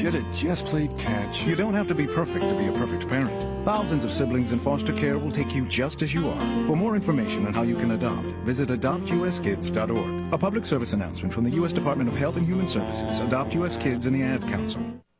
should have just played catch. You don't have to be perfect to be a perfect parent. Thousands of siblings in foster care will take you just as you are. For more information on how you can adopt, visit adoptuskids.org. A public service announcement from the U.S. Department of Health and Human Services, Adopt U.S. Kids, and the Ad Council.